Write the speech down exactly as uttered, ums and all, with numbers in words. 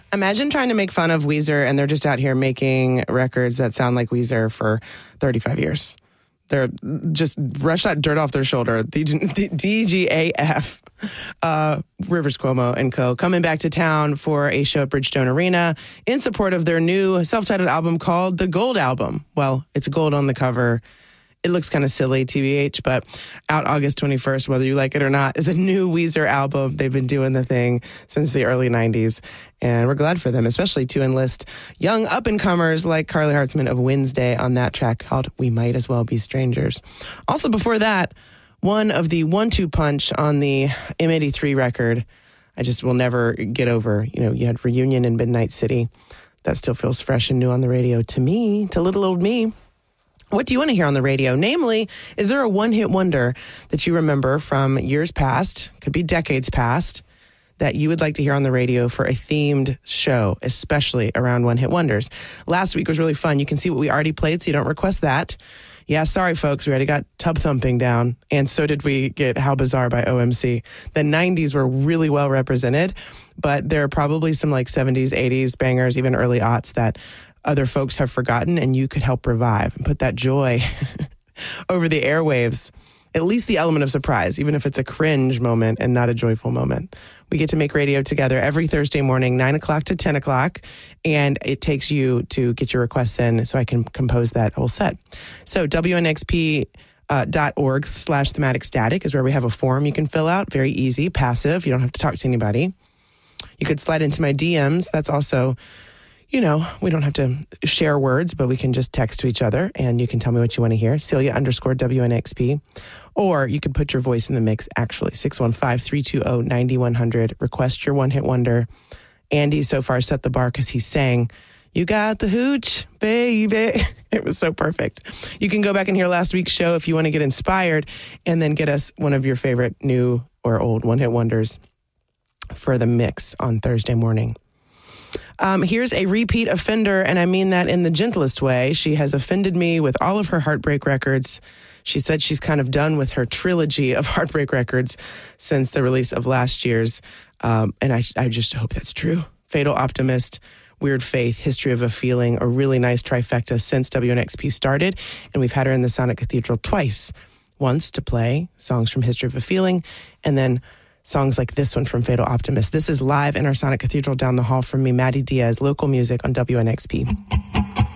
Imagine trying to make fun of Weezer and they're just out here making records that sound like Weezer for thirty-five years. They're just brush that dirt off their shoulder. D G A F, uh, Rivers Cuomo and co. coming back to town for a show at Bridgestone Arena in support of their new self-titled album called The Gold Album. Well, it's gold on the cover. It looks kind of silly, T B H, but out August twenty-first, whether you like it or not, is a new Weezer album. They've been doing the thing since the early nineties, and we're glad for them, especially to enlist young up-and-comers like Carly Hartzman of Wednesday on that track called We Might As Well Be Strangers. Also before that, one of the one two punch on the M eighty-three record, I just will never get over. You know, you had Reunion in Midnight City. That still feels fresh and new on the radio to me, to little old me. What do you want to hear on the radio? Namely, is there a one-hit wonder that you remember from years past, could be decades past, that you would like to hear on the radio for a themed show, especially around one-hit wonders? Last week was really fun. You can see what we already played, so you don't request that. Yeah, sorry, folks. We already got Tub Thumping down, and so did we get How Bizarre by O M C. The nineties were really well represented, but there are probably some like seventies, eighties bangers, even early aughts that other folks have forgotten, and you could help revive and put that joy over the airwaves. At least the element of surprise, even if it's a cringe moment and not a joyful moment. We get to make radio together every Thursday morning, nine o'clock to ten o'clock, and it takes you to get your requests in so I can compose that whole set. So W N X P uh, dot org slash thematic static is where we have a form you can fill out. Very easy, passive. You don't have to talk to anybody. You could slide into my D Ms. That's also... You know, we don't have to share words, but we can just text to each other, and you can tell me what you want to hear. Celia underscore W N X P. Or you could put your voice in the mix, actually. six one five, three two zero, nine one zero zero. Request your one-hit wonder. Andy so far set the bar because he sang, "You got the hooch, baby." It was so perfect. You can go back and hear last week's show if you want to get inspired, and then get us one of your favorite new or old one-hit wonders for the mix on Thursday morning. Um, here's a repeat offender, and I mean that in the gentlest way. She has offended me with all of her Heartbreak records. She said she's kind of done with her trilogy of Heartbreak records since the release of last year's, um, and I, I just hope that's true. Fatal Optimist, Weird Faith, History of a Feeling, a really nice trifecta since W N X P started, and we've had her in the Sonic Cathedral twice. Once to play songs from History of a Feeling, and then songs like this one from Fatal Optimist. This is live in our Sonic Cathedral down the hall from me, Maddie Diaz, local music on W N X P.